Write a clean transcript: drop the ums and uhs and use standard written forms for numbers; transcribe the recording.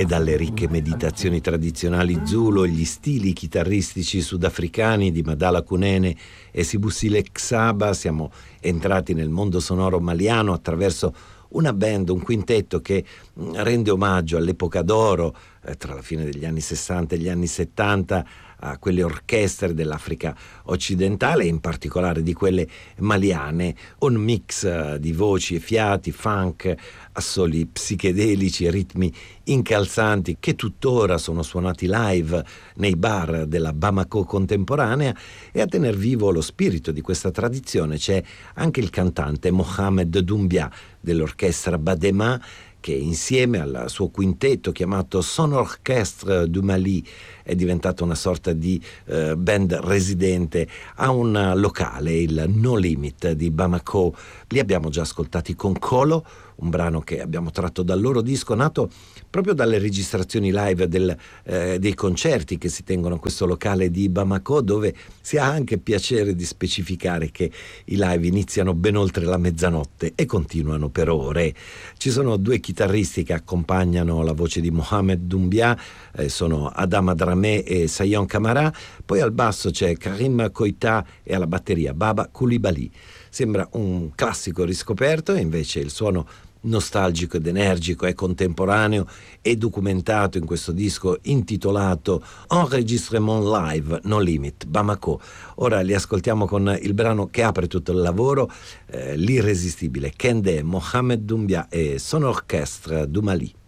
e dalle ricche meditazioni tradizionali Zulu e gli stili chitarristici sudafricani di Madala Kunene e Sibusile Xaba siamo entrati nel mondo sonoro maliano attraverso una band, un quintetto che rende omaggio all'epoca d'oro tra la fine degli anni 60 e gli anni 70 a quelle orchestre dell'Africa occidentale, in particolare di quelle maliane, un mix di voci e fiati, funk, assoli psichedelici e ritmi incalzanti che tuttora sono suonati live nei bar della Bamako contemporanea. E a tener vivo lo spirito di questa tradizione c'è anche il cantante Mohamed Doumbia dell'orchestra Badema, che insieme al suo quintetto chiamato Son Orchestre du Mali è diventato una sorta di band residente a un locale, il No Limit di Bamako. Li abbiamo già ascoltati con Kolo, un brano che abbiamo tratto dal loro disco, nato proprio dalle registrazioni live dei concerti che si tengono a questo locale di Bamako, dove si ha anche piacere di specificare che i live iniziano ben oltre la mezzanotte e continuano per ore. Ci sono due chitarristi che accompagnano la voce di Mohamed Doumbia, sono Adama Dramé e Sayon Camara, poi al basso c'è Karim Koita e alla batteria Baba Coulibaly. Sembra un classico riscoperto e invece il suono nostalgico ed energico è contemporaneo e documentato in questo disco intitolato Enregistrement Live No Limit Bamako. Ora li ascoltiamo con il brano che apre tutto il lavoro, l'irresistibile Kende, Mohamed Doumbia e Son Orchestre du Mali.